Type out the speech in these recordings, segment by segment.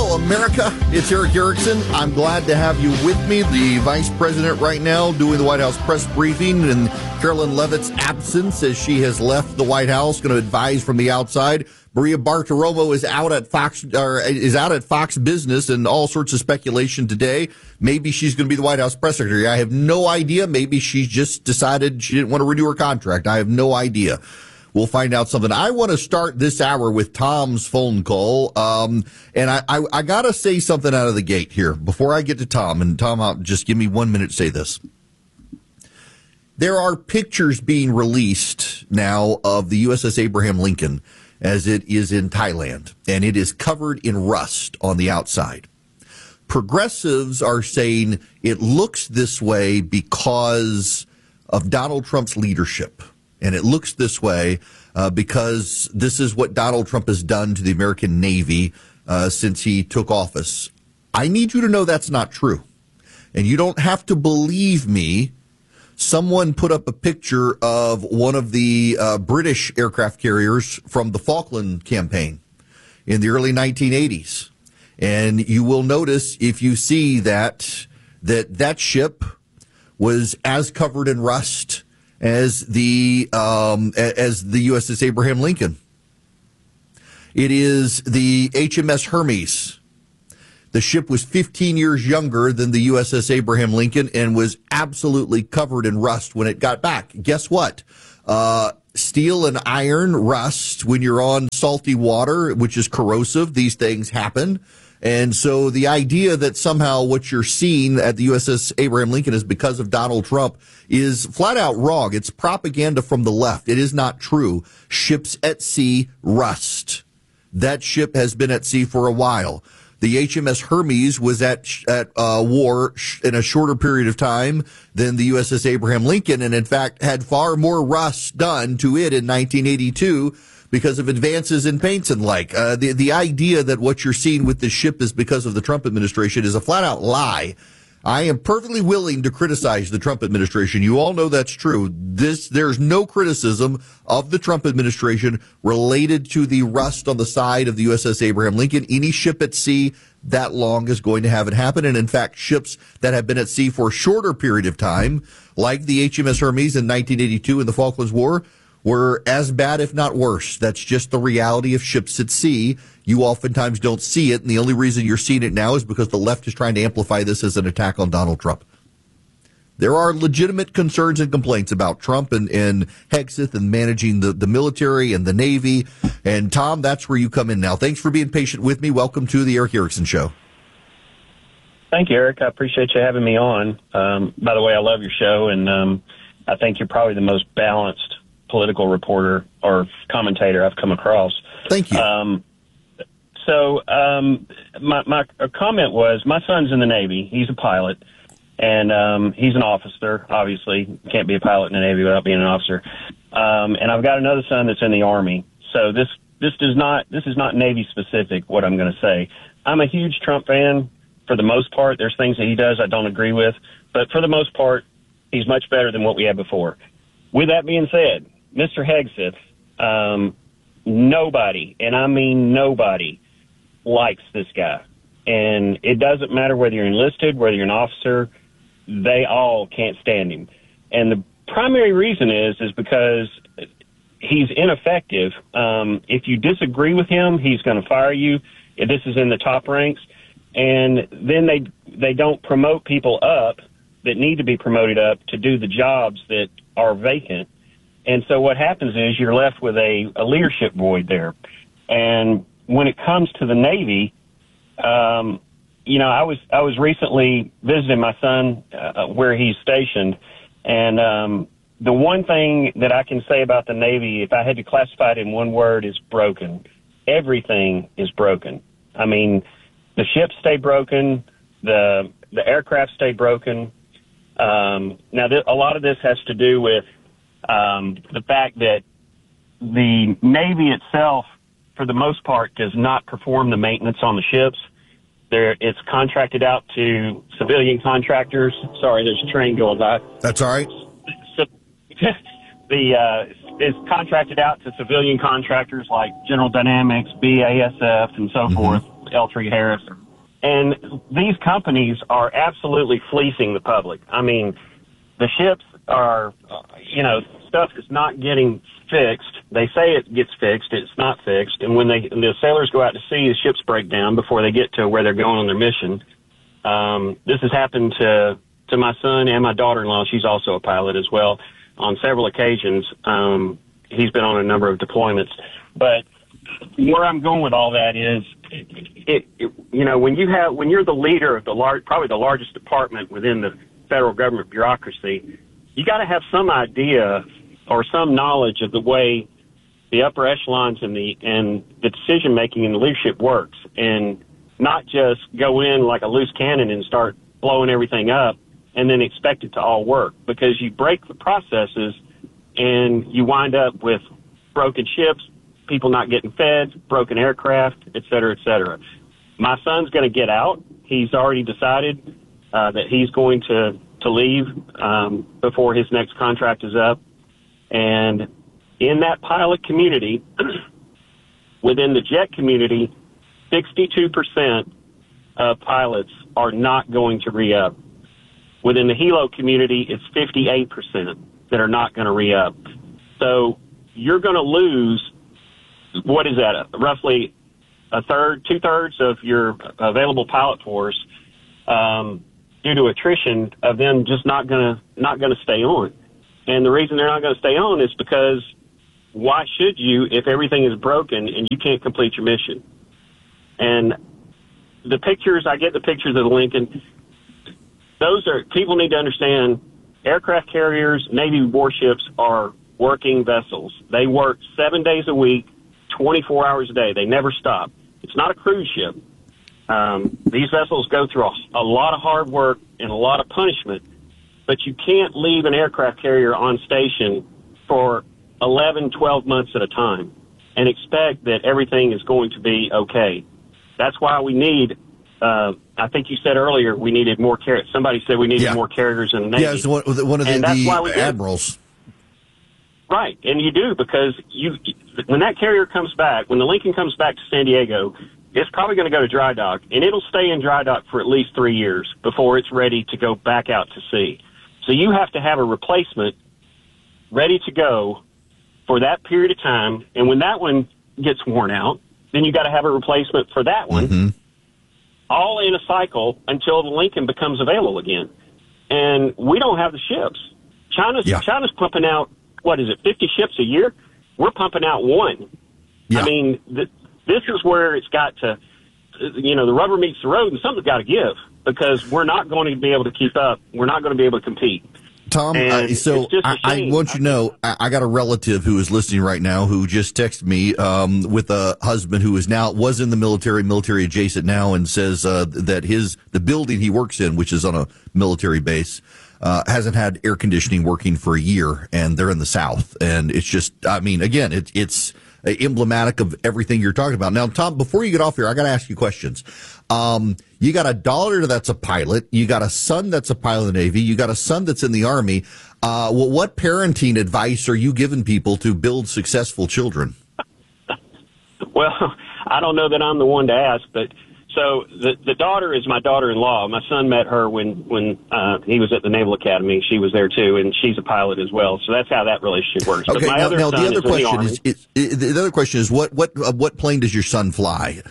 Hello, America. It's Eric Erickson. I'm glad to have you with me. The vice president right now doing the White House press briefing in Carolyn Leavitt's absence as she has left the White House, going to advise from the outside. Maria Bartiromo is out at Fox Business, and all sorts of speculation today. Maybe she's going to be the White House press secretary. I have no idea. Maybe she just decided she didn't want to renew her contract. I have no idea. We'll find out something. I want to start this hour with Tom's phone call. And I got to say something out of the gate here before I get to Tom. And Tom, just give me 1 minute to say this. There are pictures being released now of the USS Abraham Lincoln as it is in Thailand, and it is covered in rust on the outside. Progressives are saying it looks this way because of Donald Trump's leadership. And it looks this way because this is what Donald Trump has done to the American Navy since he took office. I need you to know that's not true. And you don't have to believe me. Someone put up a picture of one of the British aircraft carriers from the Falkland campaign in the early 1980s. And you will notice if you see that ship was as covered in rust as the USS Abraham Lincoln. It is the HMS Hermes. The ship was 15 years younger than the USS Abraham Lincoln and was absolutely covered in rust when it got back. Guess what? Steel and iron rust when you're on salty water, which is corrosive. These things happen. And so the idea that somehow what you're seeing at the USS Abraham Lincoln is because of Donald Trump is flat out wrong. It's propaganda from the left. It is not true. Ships at sea rust. That ship has been at sea for a while. The HMS Hermes was at war in a shorter period of time than the USS Abraham Lincoln, and in fact had far more rust done to it in 1982 because of advances in paints and like. The idea that what you're seeing with this ship is because of the Trump administration is a flat-out lie. I am perfectly willing to criticize the Trump administration. You all know that's true. There's no criticism of the Trump administration related to the rust on the side of the USS Abraham Lincoln. Any ship at sea that long is going to have it happen. And in fact, ships that have been at sea for a shorter period of time, like the HMS Hermes in 1982 in the Falklands War, were as bad, if not worse. That's just the reality of ships at sea. You oftentimes don't see it, and the only reason you're seeing it now is because the left is trying to amplify this as an attack on Donald Trump. There are legitimate concerns and complaints about Trump and Hegseth and managing the military and the Navy. And, Tom, that's where you come in now. Thanks for being patient with me. Welcome to the Eric Erickson Show. Thank you, Eric. I appreciate you having me on. By the way, I love your show, and I think you're probably the most balanced political reporter or commentator I've come across. Thank you. My comment was, my son's in the Navy. He's a pilot, and he's an officer. Obviously, can't be a pilot in the Navy without being an officer. And I've got another son that's in the Army. So this is not Navy specific. What I'm going to say, I'm a huge Trump fan for the most part. There's things that he does I don't agree with, but for the most part, he's much better than what we had before. With that being said, Mr. Hegseth, nobody, and I mean nobody, likes this guy. And it doesn't matter whether you're enlisted, whether you're an officer, they all can't stand him. And the primary reason is because he's ineffective. If you disagree with him, he's going to fire you. This is in the top ranks. And then they don't promote people up that need to be promoted up to do the jobs that are vacant. And so what happens is you're left with a leadership void there. And when it comes to the Navy, I was recently visiting my son where he's stationed. And the one thing that I can say about the Navy, if I had to classify it in one word, is broken. Everything is broken. I mean, the ships stay broken. The aircraft stay broken. Now, a lot of this has to do with the fact that the Navy itself, for the most part, does not perform the maintenance on the ships. It's contracted out to civilian contractors. Sorry, there's a train going by. That's all right. It's contracted out to civilian contractors like General Dynamics, BASF, and so forth, L3 Harris, And these companies are absolutely fleecing the public. I mean, the ships are, stuff is not getting fixed. They say it gets fixed. It's not fixed. And when the sailors go out to sea, the ships break down before they get to where they're going on their mission. This has happened to my son and my daughter-in-law. She's also a pilot as well. On several occasions, he's been on a number of deployments. But where I'm going with all that is, when you're the leader of probably the largest department within the federal government bureaucracy, you got to have some idea or some knowledge of the way the upper echelons and the decision making and the leadership works, and not just go in like a loose cannon and start blowing everything up and then expect it to all work, because you break the processes and you wind up with broken ships, people not getting fed, broken aircraft, et cetera, et cetera. My son's going to get out. He's already decided that he's going to leave before his next contract is up. And in that pilot community, within the jet community, 62% of pilots are not going to re-up. Within the helo community, it's 58% that are not going to re-up. So you're going to lose, what is that, roughly a third, two-thirds of your available pilot force due to attrition of them just not going to stay on. And the reason they're not going to stay on is because why should you if everything is broken and you can't complete your mission? And I get the pictures of the Lincoln. People need to understand, aircraft carriers, Navy warships are working vessels. They work 7 days a week, 24 hours a day. They never stop. It's not a cruise ship. These vessels go through a lot of hard work and a lot of punishment, but you can't leave an aircraft carrier on station for 11, 12 months at a time and expect that everything is going to be okay. That's why we need, I think you said earlier, we needed more carriers. Somebody said we needed more carriers in the Navy. Yeah, it's one of the admirals. Right, and you do, because when that carrier comes back, when the Lincoln comes back to San Diego, it's probably going to go to dry dock, and it'll stay in dry dock for at least 3 years before it's ready to go back out to sea. So you have to have a replacement ready to go for that period of time, and when that one gets worn out, then you got to have a replacement for that one, all in a cycle until the Lincoln becomes available again. And we don't have the ships. China's pumping out, 50 ships a year? We're pumping out one. Yeah. I mean, this is where it's got to, the rubber meets the road, and something's got to give, because we're not going to be able to keep up. We're not going to be able to compete. Tom, so I want you to know, I got a relative who is listening right now who just texted me with a husband who was in the military adjacent now, and says that the building he works in, which is on a military base, hasn't had air conditioning working for a year, and they're in the South. And it's just, again, it's emblematic of everything you're talking about. Now, Tom, before you get off here, I got to ask you questions. You got a daughter that's a pilot. You got a son that's a pilot in the Navy. You got a son that's in the Army. What parenting advice are you giving people to build successful children? Well, I don't know that I'm the one to ask, but so the daughter is my daughter-in-law. My son met her when he was at the Naval Academy. She was there too, and she's a pilot as well. So that's how that relationship works. Okay. But my other son the other question is what plane does your son fly?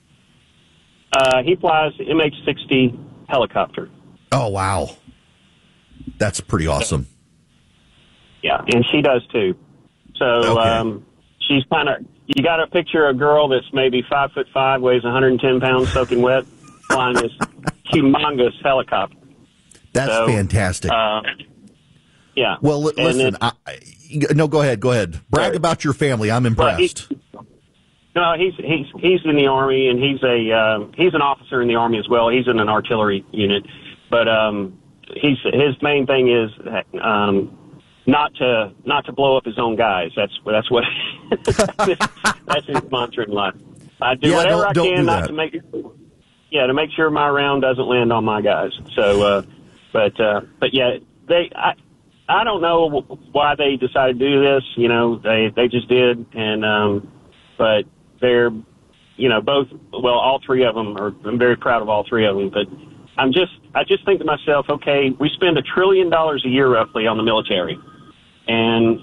He flies MH-60 helicopter. Oh, wow. That's pretty awesome. Yeah, and she does too. So she's kind of, you got to picture a girl that's maybe 5'5", weighs 110 pounds, soaking wet, flying this humongous helicopter. That's fantastic. Yeah. Well, listen, go ahead. Brag about your family. I'm impressed. No, he's in the Army, and he's an officer in the Army as well. He's in an artillery unit, but his main thing is not to blow up his own guys. That's what that's his mantra in life. I do whatever I can not to to make sure my round doesn't land on my guys. So, but yeah, I don't know why they decided to do this. They just did, and but all three of them I'm very proud of all three of them, but I just think to myself, okay, we spend $1 trillion a year roughly on the military. And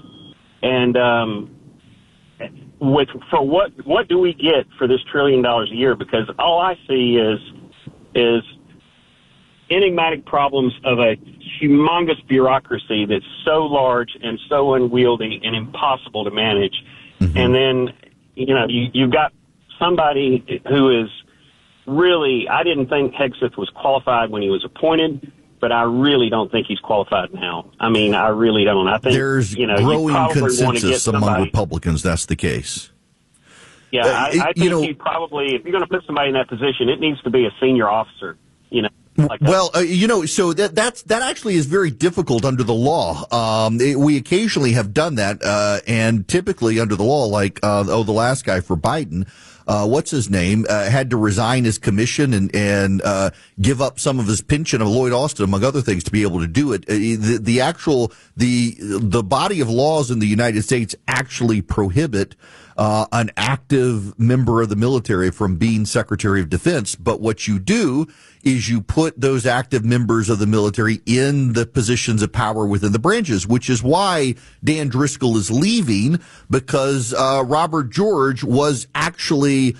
what do we get for this $1 trillion a year? Because all I see is enigmatic problems of a humongous bureaucracy that's so large and so unwieldy and impossible to manage. Mm-hmm. And then, you've got somebody who is really, I didn't think Hegseth was qualified when he was appointed, but I really don't think he's qualified now. I mean, I really don't. I think there's growing consensus among Republicans that's the case. Yeah, I think you probably, if you're going to put somebody in that position, it needs to be a senior officer. Like so that actually is very difficult under the law. We occasionally have done that, and typically under the law, like the last guy for Biden. What's his name, had to resign his commission and give up some of his pension of Lloyd Austin, among other things, to be able to do it. The body of laws in the United States actually prohibit an active member of the military from being Secretary of Defense. But what you do is you put those active members of the military in the positions of power within the branches, which is why Dan Driscoll is leaving, because Robert George was actually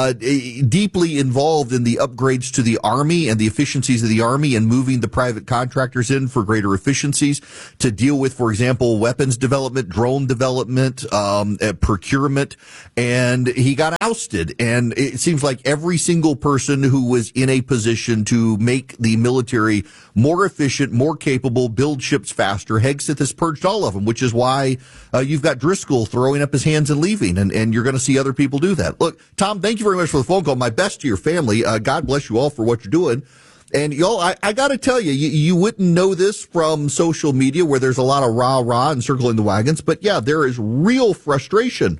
deeply involved in the upgrades to the Army and the efficiencies of the Army and moving the private contractors in for greater efficiencies to deal with, for example, weapons development, drone development, procurement, and he got ousted. And it seems like every single person who was in a position to make the military more efficient, more capable, build ships faster, Hegseth has purged all of them, which is why you've got Driscoll throwing up his hands and leaving, and you're going to see other people do that. Look, Tom, thank you very much for the phone call. My best to your family. God bless you all for what you're doing. And y'all, I got to tell you, you wouldn't know this from social media where there's a lot of rah-rah and circling the wagons, but yeah, there is real frustration.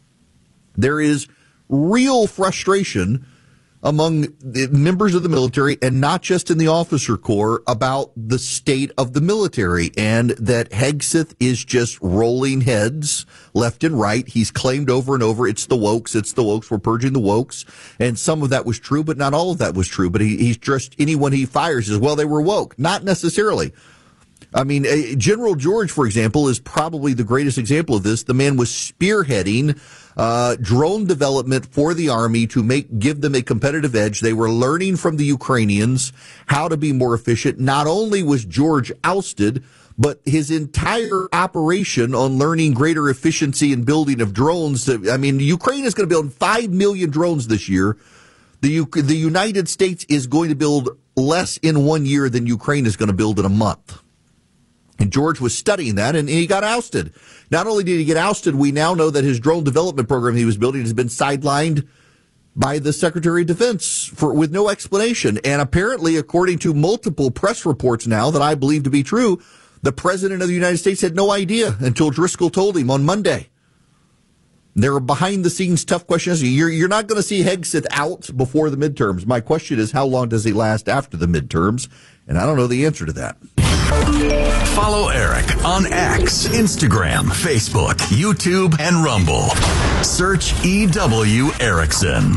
There is real frustration among the members of the military, and not just in the officer corps, about the state of the military, and that Hegseth is just rolling heads left and right. He's claimed over and over, it's the wokes, we're purging the wokes. And some of that was true, but not all of that was true. But he's just, anyone he fires says, well, they were woke. Not necessarily. I mean, General George, for example, is probably the greatest example of this. The man was spearheading drone development for the Army to give them a competitive edge. They were learning from the Ukrainians how to be more efficient. Not only was George ousted, but his entire operation on learning greater efficiency and building of drones. I mean, Ukraine is going to build 5 million drones this year. The United States is going to build less in 1 year than Ukraine is going to build in a month. And George was studying that, and he got ousted. Not only did he get ousted, we now know that his drone development program he was building has been sidelined by the Secretary of Defense with no explanation. And apparently, according to multiple press reports now that I believe to be true, the President of the United States had no idea until Driscoll told him on Monday. There are behind-the-scenes tough questions. You're not going to see Hegseth out before the midterms. My question is, how long does he last after the midterms? And I don't know the answer to that. Follow Eric on X, Instagram, Facebook, YouTube, and Rumble. Search E.W. Erickson.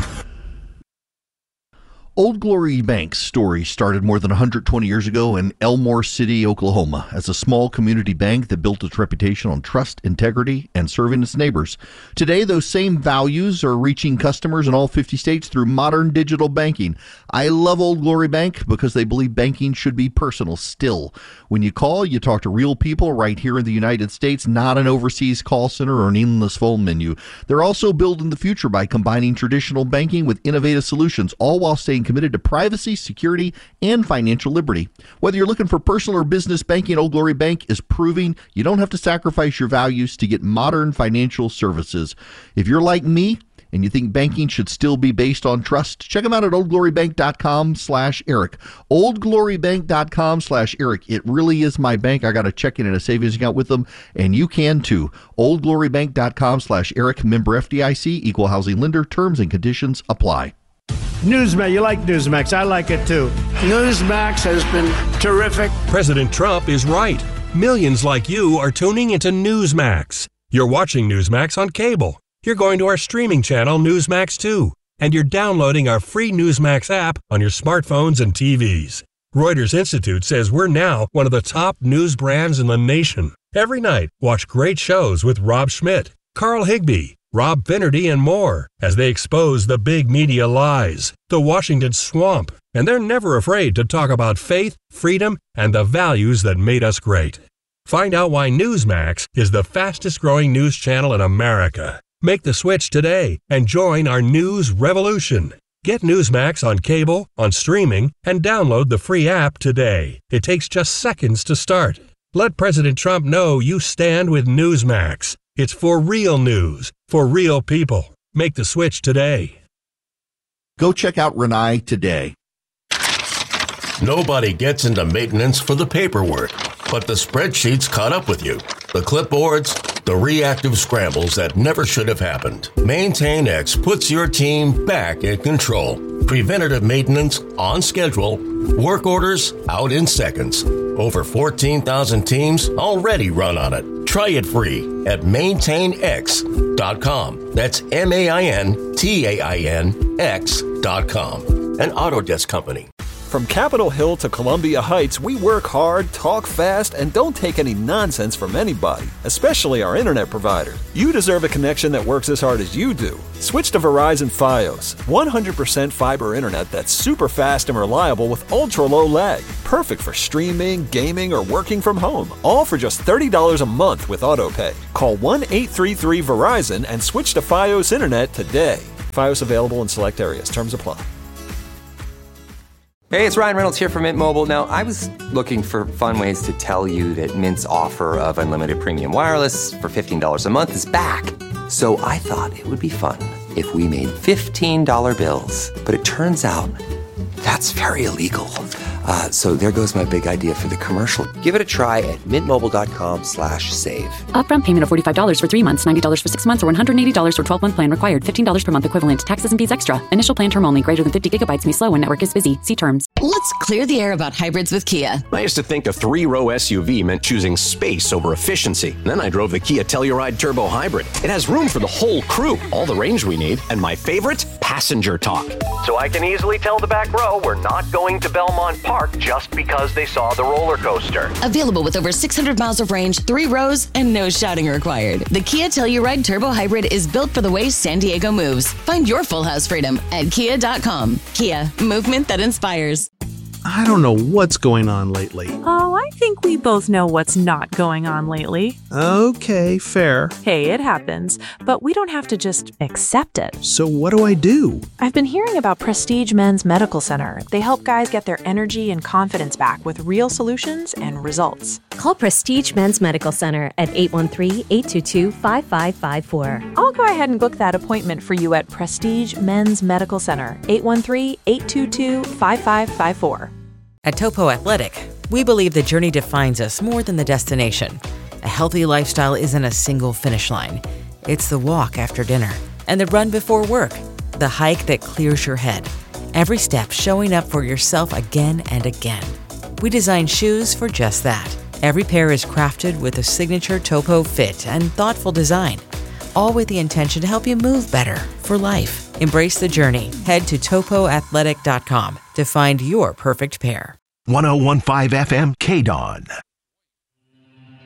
Old Glory Bank's story started more than 120 years ago in Elmore City, Oklahoma, as a small community bank that built its reputation on trust, integrity, and serving its neighbors. Today, those same values are reaching customers in all 50 states through modern digital banking. I love Old Glory Bank because they believe banking should be personal still. When you call, you talk to real people right here in the United States, not an overseas call center or an endless phone menu. They're also building the future by combining traditional banking with innovative solutions, all while staying committed to privacy, security, and financial liberty. Whether you're looking for personal or business banking, Old Glory Bank is proving you don't have to sacrifice your values to get modern financial services. If you're like me and you think banking should still be based on trust, check them out at oldglorybank.com/Eric. oldglorybank.com/Eric. It really is my bank. I got a checking and a savings account with them, and you can too. oldglorybank.com/Eric. Member FDIC, equal housing lender. Terms and conditions apply. Newsmax, you like Newsmax. I like it too. Newsmax has been terrific. President Trump is right. Millions like you are tuning into Newsmax. You're watching Newsmax on cable. You're going to our streaming channel, Newsmax 2. and you're downloading our free Newsmax app on your smartphones and TVs. Reuters Institute says we're now one of the top news brands in the nation. Every night, watch great shows with Rob Schmidt, Carl Higbie, Rob Finnerty, and more as they expose the big media lies, the Washington swamp, and they're never afraid to talk about faith, freedom, and the values that made us great. Find out why Newsmax is the fastest-growing news channel in America. Make the switch today and join our news revolution. Get Newsmax on cable, on streaming, and download the free app today. It takes just seconds to start. Let President Trump know you stand with Newsmax. It's for real news, for real people. Make the switch today. Go check out Renai today. Nobody gets into maintenance for the paperwork, but the spreadsheets caught up with you. The clipboards, the reactive scrambles that never should have happened. MaintainX puts your team back in control. Preventative maintenance on schedule. Work orders out in seconds. Over 14,000 teams already run on it. Try it free at maintainx.com. That's MaintainX.com. An Autodesk company. From Capitol Hill to Columbia Heights, we work hard, talk fast, and don't take any nonsense from anybody, especially our internet provider. You deserve a connection that works as hard as you do. Switch to Verizon Fios, 100% fiber internet that's super fast and reliable with ultra-low lag. Perfect for streaming, gaming, or working from home. All for just $30 a month with AutoPay. Call 1-833-VERIZON and switch to Fios internet today. Fios available in select areas. Terms apply. Hey, it's Ryan Reynolds here from Mint Mobile. Now, I was looking for fun ways to tell you that Mint's offer of unlimited premium wireless for $15 a month is back. So I thought it would be fun if we made $15 bills. But it turns out that's very illegal. So there goes my big idea for the commercial. Give it a try at mintmobile.com/save. Upfront payment of $45 for 3 months, $90 for 6 months, or $180 for 12-month plan required. $15 per month equivalent. Taxes and fees extra. Initial plan term only. Greater than 50 gigabytes may slow when network is busy. See terms. Let's clear the air about hybrids with Kia. I used to think a 3-row SUV meant choosing space over efficiency. Then I drove the Kia Telluride Turbo Hybrid. It has room for the whole crew, all the range we need, and my favorite, passenger talk. So I can easily tell the back row we're not going to Belmont Park just because they saw the roller coaster. Available with over 600 miles of range, 3 rows, and no shouting required. The Kia Telluride Turbo Hybrid is built for the way San Diego moves. Find your full house freedom at kia.com. Kia, movement that inspires. I don't know what's going on lately. Oh, I think we both know what's not going on lately. Okay, fair. Hey, it happens, but we don't have to just accept it. So what do I do? I've been hearing about Prestige Men's Medical Center. They help guys get their energy and confidence back with real solutions and results. Call Prestige Men's Medical Center at 813-822-5554. I'll go ahead and book that appointment for you at Prestige Men's Medical Center, 813-822-5554. At Topo Athletic, we believe the journey defines us more than the destination. A healthy lifestyle isn't a single finish line. It's the walk after dinner and the run before work, the hike that clears your head. Every step showing up for yourself again and again. We design shoes for just that. Every pair is crafted with a signature Topo fit and thoughtful design, all with the intention to help you move better for life. Embrace the journey. Head to topoathletic.com to find your perfect pair. 101.5 FM KDON.